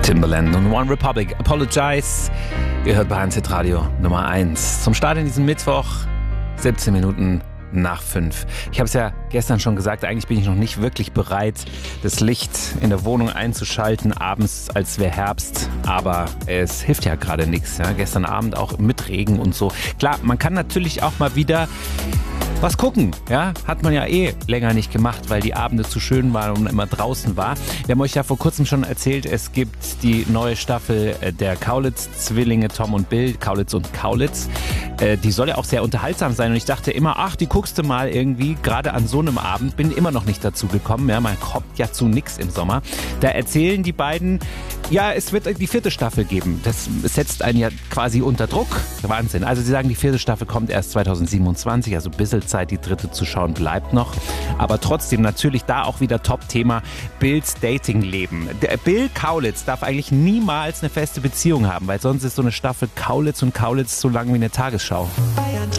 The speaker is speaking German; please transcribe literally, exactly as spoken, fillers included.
Timbaland und One Republic, Apologize. Ihr hört bei H N Z Radio Nummer eins. Zum Start in diesem Mittwoch, siebzehn Minuten nach fünf. Ich habe es ja gestern schon gesagt, eigentlich bin ich noch nicht wirklich bereit, das Licht in der Wohnung einzuschalten, abends, als wäre Herbst. Aber es hilft ja gerade nichts. Ja? Gestern Abend auch mit Regen und so. Klar, man kann natürlich auch mal wieder was gucken, ja, hat man ja eh länger nicht gemacht, weil die Abende zu schön waren und man immer draußen war. Wir haben euch ja vor kurzem schon erzählt, es gibt die neue Staffel der Kaulitz-Zwillinge Tom und Bill, Kaulitz und Kaulitz. Äh, die soll ja auch sehr unterhaltsam sein und ich dachte immer, ach, die guckst du mal irgendwie, gerade an so einem Abend, bin immer noch nicht dazu gekommen, ja, man kommt ja zu nix im Sommer. Da erzählen die beiden, ja, es wird die vierte Staffel geben. Das setzt einen ja quasi unter Druck. Wahnsinn. Also sie sagen, die vierte Staffel kommt erst zwanzig siebenundzwanzig, also ein bisschen Zeit, die dritte zu schauen, bleibt noch. Aber trotzdem natürlich da auch wieder Top-Thema Bills Dating-Leben. Der Bill Kaulitz darf eigentlich niemals eine feste Beziehung haben, weil sonst ist so eine Staffel Kaulitz und Kaulitz so lang wie eine Tagesschau.